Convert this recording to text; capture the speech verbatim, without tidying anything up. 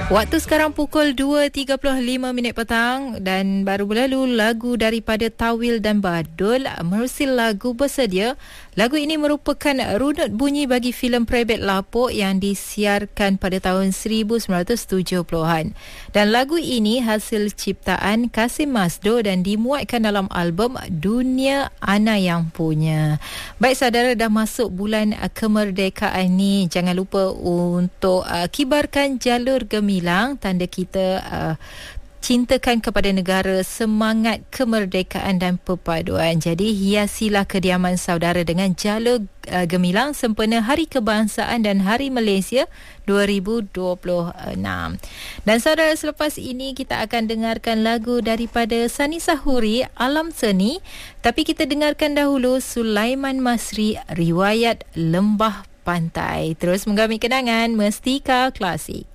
Waktu sekarang pukul dua tiga puluh lima minit petang dan baru berlalu lagu daripada Tawil dan Badul, Mersil Lagu bersedia. Lagu ini merupakan runut bunyi bagi filem Prebet Lapuk yang disiarkan pada tahun seribu sembilan ratus tujuh puluhan. Dan lagu ini hasil ciptaan Kasim Masdo dan dimuatkan dalam album Dunia Ana Yang Punya. Baik saudara, dah masuk bulan uh, kemerdekaan ni, jangan lupa untuk uh, kibarkan jalur gemilang, tanda kita uh, cintakan kepada negara, semangat kemerdekaan dan perpaduan. Jadi hiasilah kediaman saudara dengan jalur uh, gemilang sempena Hari Kebangsaan dan Hari Malaysia dua ribu dua puluh enam. Dan saudara, selepas ini kita akan dengarkan lagu daripada Sani Sahuri, Alam Seni. Tapi kita dengarkan dahulu Sulaiman Masri, Riwayat Lembah Pantai. Terus menggamit kenangan Mestika Klasik.